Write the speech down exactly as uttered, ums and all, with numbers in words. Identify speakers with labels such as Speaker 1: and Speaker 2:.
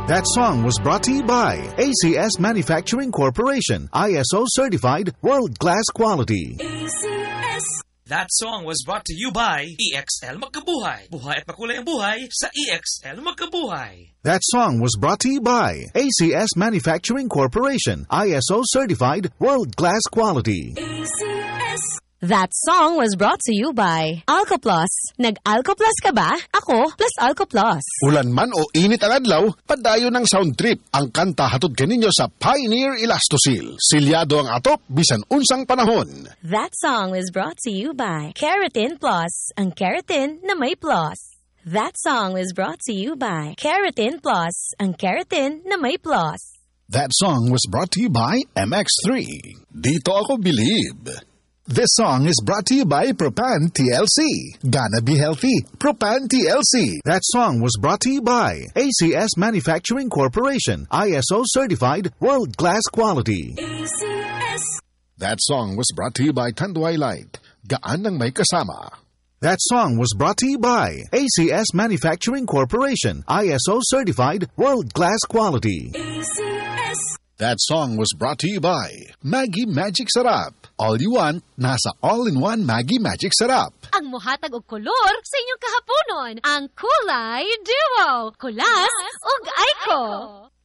Speaker 1: That song was brought to you by A C S Manufacturing Corporation, I S O certified, world-class quality.
Speaker 2: A C S.
Speaker 3: That song was brought to you by E X L Magkabuhay. Buhay at makulay ang buhay sa E X L Magkabuhay.
Speaker 1: That song was brought to you by A C S Manufacturing Corporation, I S O certified, world-class quality.
Speaker 2: A C S.
Speaker 4: That song was brought to you by Alcoplus. Nag-Alcoplus ka ba? Ako, plus Alcoplus.
Speaker 5: Ulan man o init ang adlaw, padayon ng sound trip. Ang kanta hatod kaninyo sa Pioneer Elastosil. Silyado ang atop, bisan unsang panahon.
Speaker 4: That song was brought to you by Keratin Plus. Ang keratin na may plus. That song was brought to you by Keratin Plus. Ang keratin na may plus.
Speaker 5: That song was brought to you by M X three. Dito ako believe.
Speaker 1: This song is brought to you by Propan T L C. Gonna be healthy. Propan T L C. That song was brought to you by A C S Manufacturing Corporation, I S O certified, world-class quality.
Speaker 2: A C S.
Speaker 5: That song was brought to you by Tanduay Light. Gaan ng may kasama.
Speaker 1: That song was brought to you by A C S Manufacturing Corporation, I S O certified, world-class quality.
Speaker 2: A C S.
Speaker 5: That song was brought to you by Maggie Magic Sarap. All you want, nasa all-in-one Maggie Magic Sarap.
Speaker 6: Ang muhatag og kolor sa inyong kahaponon, ang Kulay Duo. Kulas ug Aiko.